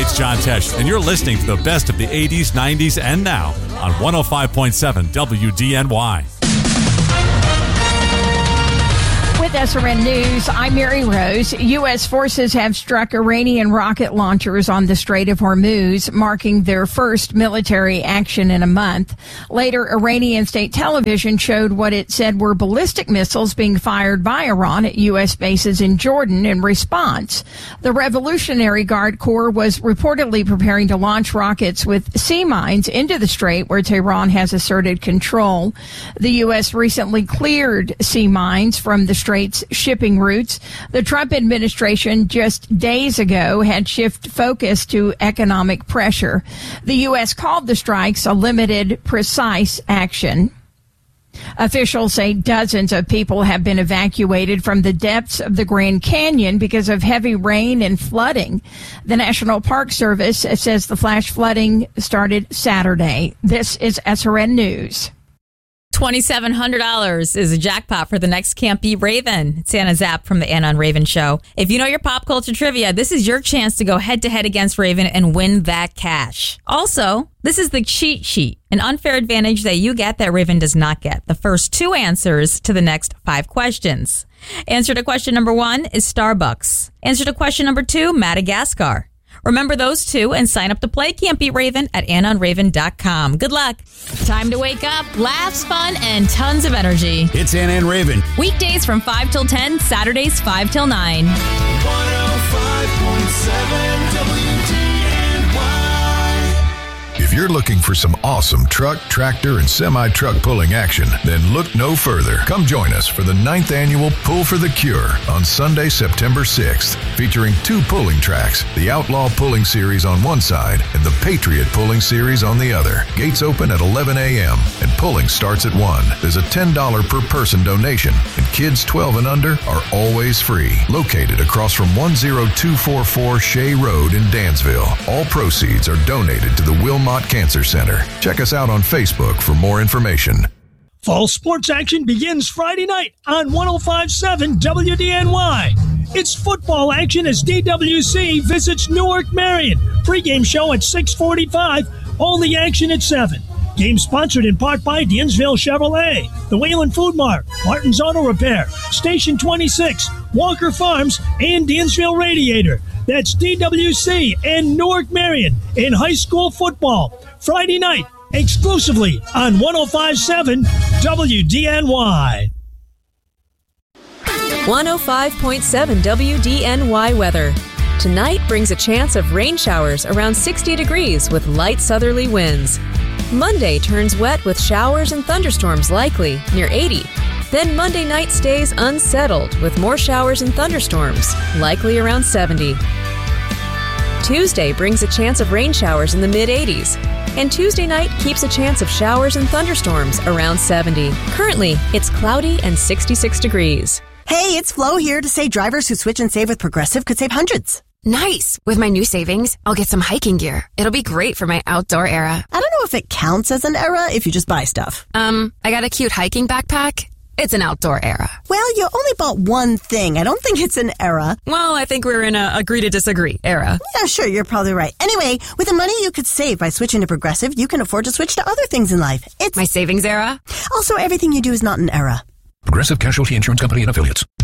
It's John Tesh, and you're listening to the best of the 80s, 90s, and now on 105.7 WDNY. With SRN News, I'm Mary Rose. U.S. forces have struck Iranian rocket launchers on the Strait of Hormuz, marking their first military action in a month. Later, Iranian state television showed what it said were ballistic missiles being fired by Iran at U.S. bases in Jordan in response. The Revolutionary Guard Corps was reportedly preparing to launch rockets with sea mines into the strait where Tehran has asserted control. The U.S. recently cleared sea mines from the strait's shipping routes. The Trump administration just days ago had shifted focus to economic pressure. The U.S. called the strikes a limited, precise action. Officials say dozens of people have been evacuated from the depths of the Grand Canyon because of heavy rain and flooding. The National Park Service says the flash flooding started Saturday. This is SRN News. $2,700 is a jackpot for the next Can't Beat Raven. It's Anna Zapp from the Anna and Raven Show. If you know your pop culture trivia, this is your chance to go head-to-head against Raven and win that cash. Also, this is the cheat sheet, an unfair advantage that you get that Raven does not get. The first 2 answers to the next 5 questions. Answer to question number 1 is Starbucks. Answer to question number 2, Madagascar. Remember those 2 and sign up to play Can't Beat Raven at AnnaandRaven.com. Good luck. Time to wake up, laughs, fun, and tons of energy. It's Anna and Raven. Weekdays from 5 till 10, Saturdays 5 till 9. 105.7 WDNY. If you're looking for some awesome truck, tractor, and semi-truck pulling action, then look no further. Come join us for the 9th annual Pull for the Cure on Sunday, September 6th, featuring 2 pulling tracks, the Outlaw Pulling Series on one side and the Patriot Pulling Series on the other. Gates open at 11 a.m. and pulling starts at 1. There's a $10 per person donation, and kids 12 and under are always free. Located across from 10244 Shea Road in Dansville. All proceeds are donated to the Wilmot Cancer Center. Check us out on Facebook for more information. Fall sports action begins Friday night on 105.7 WDNY. It's football action as DWC visits Newark Marion. Pre-game show at 6:45. All the action at 7. Game sponsored in part by Dinsville Chevrolet, the Wayland Food Mart, Martin's Auto Repair, Station 26, Walker Farms, and Dinsville Radiator. That's DWC and Newark Marion in high school football. Friday night, exclusively on 105.7 WDNY. 105.7 WDNY weather. Tonight brings a chance of rain showers around 60 degrees with light southerly winds. Monday turns wet with showers and thunderstorms likely near 80. Then Monday night stays unsettled with more showers and thunderstorms, likely around 70. Tuesday brings a chance of rain showers in the mid-80s. And Tuesday night keeps a chance of showers and thunderstorms around 70. Currently, it's cloudy and 66 degrees. Hey, it's Flo here to say drivers who switch and save with Progressive could save hundreds. Nice! With my new savings, I'll get some hiking gear. It'll be great for my outdoor era. I don't know if it counts as an era if you just buy stuff. I got a cute hiking backpack. It's an outdoor era. Well, you only bought one thing. I don't think it's an era. Well, I think we're in a agree to disagree era. Yeah, sure, you're probably right. Anyway, with the money you could save by switching to Progressive, you can afford to switch to other things in life. It's my savings era. Also, everything you do is not an era. Progressive Casualty Insurance Company and Affiliates.